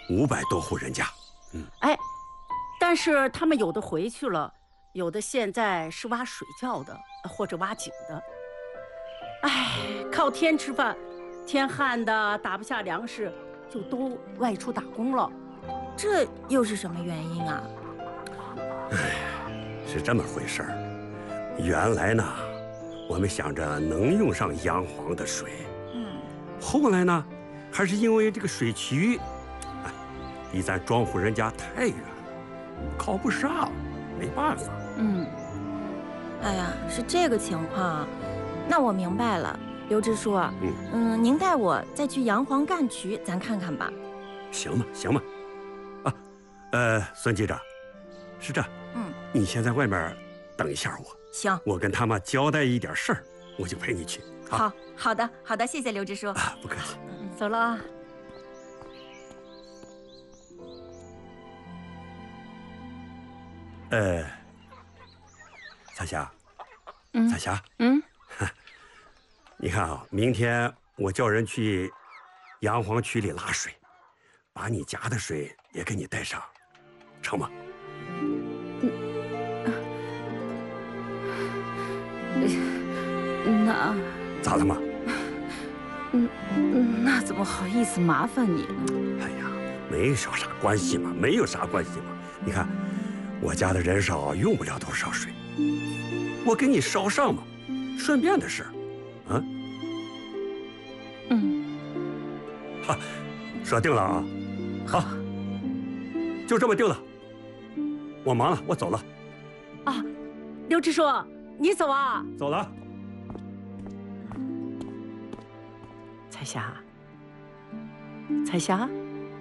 500多户人家。 哎，但是他们有的回去了，有的现在是挖水窖的，或者挖井的。哎，靠天吃饭，天旱的打不下粮食，就都外出打工了。 这又是什么原因啊？ 是这么回事儿。原来呢，我们想着能用上洋黄的水，后来呢，还是因为这个水渠，离咱庄户人家太远，靠不上，没办法。 哎呀，是这个情况，那我明白了，刘支书，您带我再去洋黄干渠，咱看看吧。 行吧。孙记者，是这，你先在外面等一下我。 行， 我跟他们交代一点事儿，我就陪你去。 好的，谢谢刘支书。 不客气。 走了啊。 彩霞，彩霞，你看啊，明天我叫人去洋黄渠里拉水，把你家的水也给你带上，成吗？ 那咋了嘛？ 那怎么好意思麻烦你呢？ 哎呀，没有啥关系嘛。你看，我家的人少，用不了多少水，我给你捎上嘛，顺便的事儿，啊。好，说定了啊。好，就这么定了。我忙了，我走了。 啊，刘支书，你走啊？ 走了。 彩霞，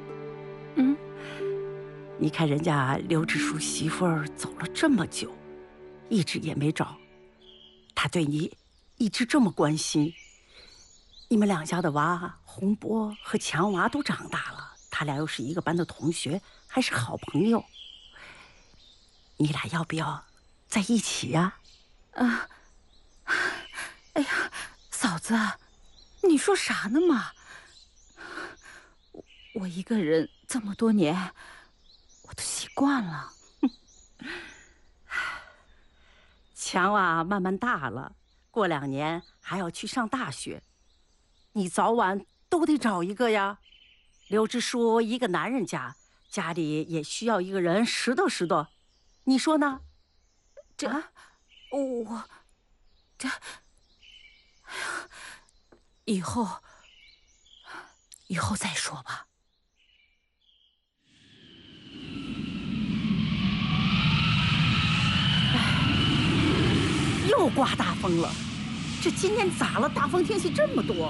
你看人家刘支书媳妇儿走了这么久，一直也没找，他对你一直这么关心。你们两家的娃洪波和强娃都长大了，他俩又是一个班的同学，还是好朋友，你俩要不要在一起呀？ 哎呀，嫂子，你说啥呢嘛？我一个人这么多年，我都习惯了。 强娃慢慢大了，过2年还要去上大学，你早晚都得找一个呀。刘支书一个男人家，家里也需要一个人拾掇，你说呢？ 我这，以后再说吧。 又刮大风了，这今年咋了？大风天气这么多。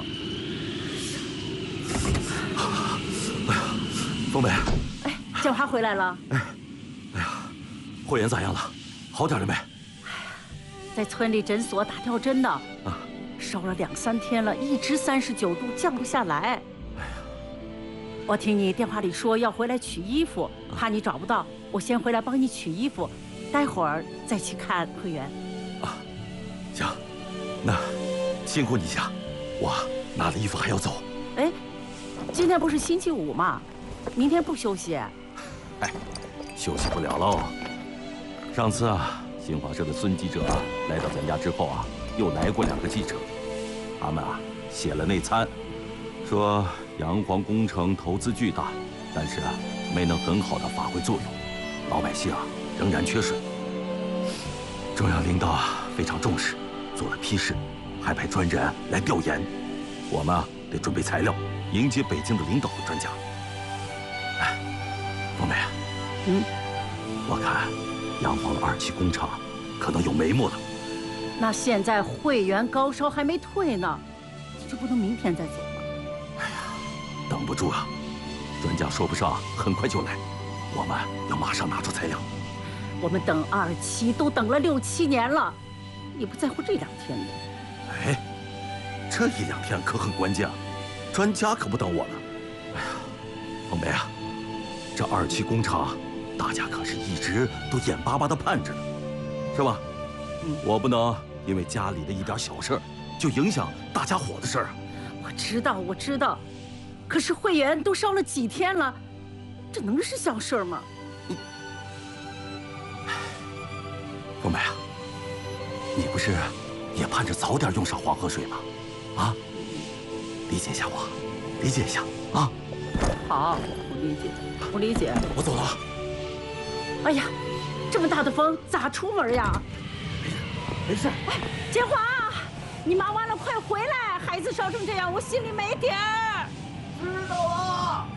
哎呀，凤梅， 建华回来了。 哎呀，慧妍咋样了？好点了没？ 在村里诊所打吊针呢。烧了2、3天了，一直39度，降不下来。 哎呀， 我听你电话里说要回来取衣服，怕你找不到，我先回来帮你取衣服，待会儿再去看慧媛。 行，那辛苦你一下，我拿了衣服还要走。 哎，今天不是星期5吗？明天不休息？ 哎，休息不了喽。上次新华社的孙记者来到咱家之后又来过2个记者，他们写了内参，说洋黄工程投资巨大，但是没能很好的发挥作用，老百姓仍然缺水。中央领导非常重视，做了批示，还派专人来调研。我们得准备材料，迎接北京的领导和专家。哎，凤梅，我看洋黄的2期工厂可能有眉目了。 那现在慧媛高烧还没退呢，你就不能明天再走吗？ 哎呀，等不住啊！专家说不上很快就来，我们要马上拿出材料。 我们等2期都等了6、7年了，你不在乎这2天的？ 哎，这1、2天可很关键啊！专家可不等我了。哎呀，凤梅这2期工厂，大家可是一直都眼巴巴地盼着呢，是吧？我不能因为家里的一点小事就影响大家伙的事儿。 我知道，可是慧媛都烧了几天了， 这能是小事吗？ 凤梅啊，你不是也盼着早点用上黄河水吗？啊，理解一下我，理解一下啊。 好，我理解，我理解。 我走了啊。 哎呀，这么大的风，咋出门呀？ 没事。 哎，建华，你忙完了快回来，孩子烧成这样，我心里没底儿。 知道了。